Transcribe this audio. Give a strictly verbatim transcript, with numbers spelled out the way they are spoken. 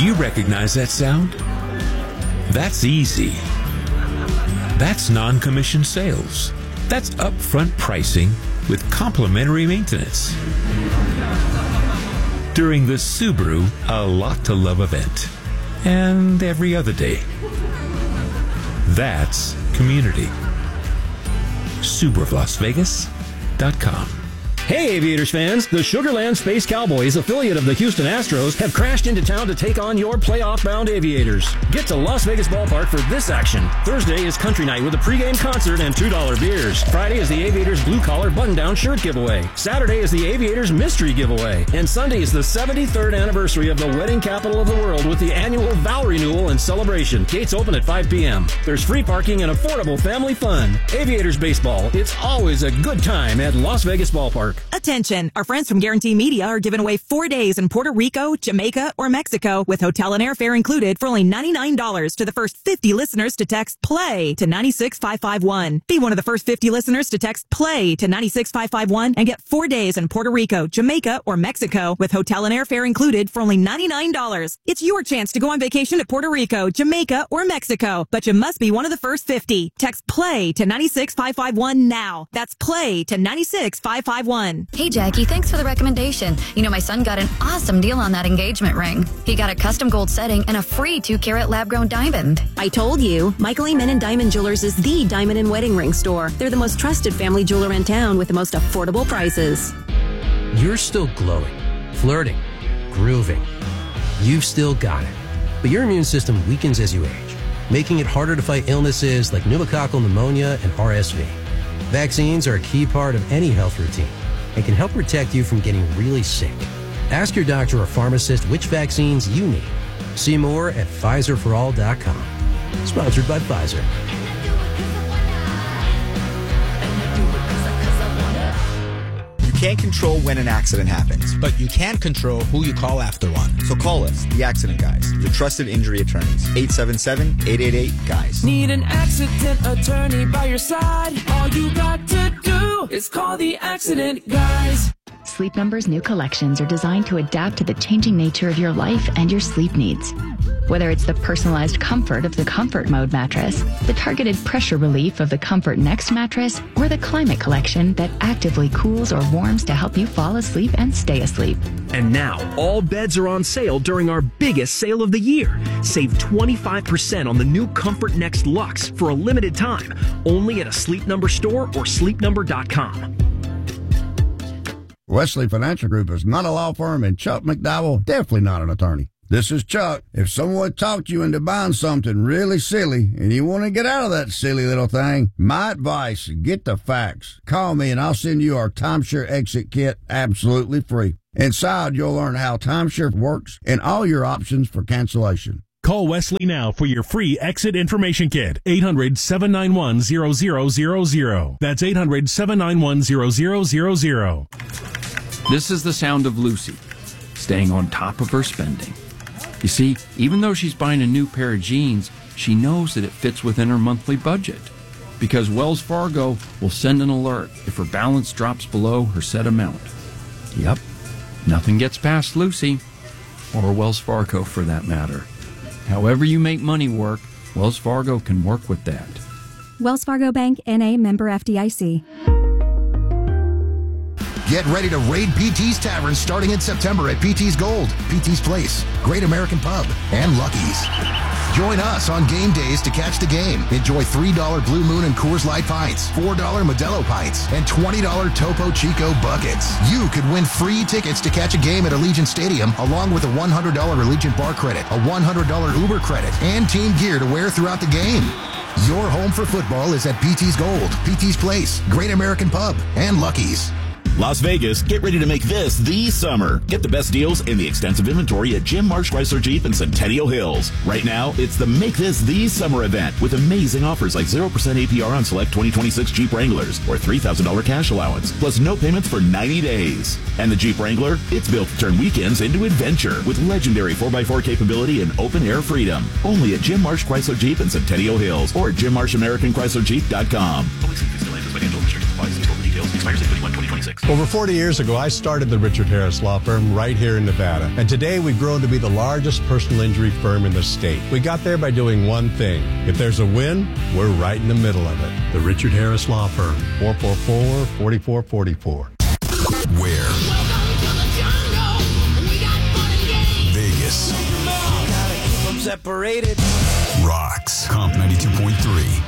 you recognize that sound? That's easy. That's non-commission sales. That's upfront pricing with complimentary maintenance. During the Subaru A Lot to Love event. And every other day. That's community. Subaru of Las Vegas dot com. Hey, Aviators fans, the Sugarland Space Cowboys, affiliate of the Houston Astros, have crashed into town to take on your playoff-bound Aviators. Get to Las Vegas Ballpark for this action. Thursday is Country Night with a pregame concert and two dollar beers. Friday is the Aviators blue-collar button-down shirt giveaway. Saturday is the Aviators mystery giveaway. And Sunday is the seventy-third anniversary of the wedding capital of the world with the annual vow renewal and celebration. Gates open at five p.m. There's free parking and affordable family fun. Aviators baseball, it's always a good time at Las Vegas Ballpark. Attention! Our friends from Guarantee Media are giving away four days in Puerto Rico, Jamaica, or Mexico with hotel and airfare included for only ninety-nine dollars to the first fifty listeners to text PLAY to nine six five five one. Be one of the first fifty listeners to text PLAY to nine six five five one and get four days in Puerto Rico, Jamaica, or Mexico with hotel and airfare included for only ninety-nine dollars. It's your chance to go on vacation to Puerto Rico, Jamaica, or Mexico, but you must be one of the first fifty. Text PLAY to nine six five five one now. That's PLAY to nine six five five one. Hey, Jackie, thanks for the recommendation. You know, my son got an awesome deal on that engagement ring. He got a custom gold setting and a free two-carat lab-grown diamond. I told you, Michael Amen Diamond Jewelers is the diamond and wedding ring store. They're the most trusted family jeweler in town with the most affordable prices. You're still glowing, flirting, grooving. You've still got it. But your immune system weakens as you age, making it harder to fight illnesses like pneumococcal pneumonia and R S V. Vaccines are a key part of any health routine and can help protect you from getting really sick. Ask your doctor or pharmacist which vaccines you need. See more at Pfizer for all dot com. Sponsored by Pfizer. You can't control when an accident happens, but you can control who you call after one. So call us, the Accident Guys, your trusted injury attorneys. eight seven seven, eight eight eight, GUYS. Need an accident attorney by your side? All you got to do is call the Accident Guys. Sleep Number's new collections are designed to adapt to the changing nature of your life and your sleep needs. Whether it's the personalized comfort of the Comfort Mode mattress, the targeted pressure relief of the Comfort Next mattress, or the Climate Collection that actively cools or warms to help you fall asleep and stay asleep. And now, all beds are on sale during our biggest sale of the year. Save twenty-five percent on the new Comfort Next Luxe for a limited time, only at a Sleep Number store or sleep number dot com. Wesley Financial Group is not a law firm, and Chuck McDowell definitely not an attorney. This is Chuck. If someone talked you into buying something really silly and you want to get out of that silly little thing, my advice, get the facts. Call me and I'll send you our Timeshare Exit Kit absolutely free. Inside, you'll learn how timeshare works and all your options for cancellation. Call Wesley now for your free exit information kit. eight hundred, seven nine one, zero zero zero zero. That's eight hundred, seven nine one, zero zero zero zero. This is the sound of Lucy, staying on top of her spending. You see, even though she's buying a new pair of jeans, she knows that it fits within her monthly budget. Because Wells Fargo will send an alert if her balance drops below her set amount. Yep, nothing gets past Lucy, or Wells Fargo for that matter. However you make money work, Wells Fargo can work with that. Wells Fargo Bank, N A, member F D I C. Get ready to raid P T's Tavern starting in September at P T's Gold, P T's Place, Great American Pub, and Lucky's. Join us on game days to catch the game. Enjoy three dollar Blue Moon and Coors Light pints, four dollar Modelo pints, and twenty dollar Topo Chico buckets. You could win free tickets to catch a game at Allegiant Stadium, along with a one hundred dollar Allegiant bar credit, a one hundred dollar Uber credit, and team gear to wear throughout the game. Your home for football is at P T's Gold, P T's Place, Great American Pub, and Lucky's. Las Vegas, get ready to make this the summer. Get the best deals in the extensive inventory at Jim Marsh Chrysler Jeep in Centennial Hills. Right now, it's the Make This the Summer event with amazing offers like zero percent A P R on select twenty twenty-six Jeep Wranglers or three thousand dollars cash allowance, plus no payments for ninety days. And the Jeep Wrangler, it's built to turn weekends into adventure with legendary four by four capability and open-air freedom. Only at Jim Marsh Chrysler Jeep in Centennial Hills or at jim marsh american chrysler jeep dot com. Police and financial restrictions apply. See store for details. Expires eight thirty-one twenty twenty-six. Over forty years ago, I started the Richard Harris Law Firm right here in Nevada. And today we've grown to be the largest personal injury firm in the state. We got there by doing one thing. If there's a win, we're right in the middle of it. The Richard Harris Law Firm, four four four, four four four four. Where? Vegas. Separated. Rocks. Comp ninety-two point three.